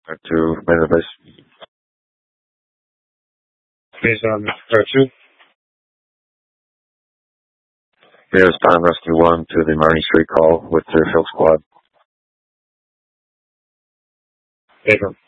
To main base. Base on Star 2. Here's Time Rescue 1 to the Marine Street call with the field squad. Paper.